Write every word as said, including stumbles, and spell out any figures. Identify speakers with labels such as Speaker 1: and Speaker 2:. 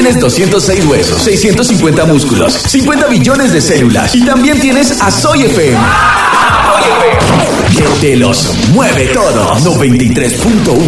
Speaker 1: tienes doscientos seis huesos, seiscientos cincuenta músculos, cincuenta billones de células y también tienes a Soy F M. Que te los mueve todo. noventa y tres punto uno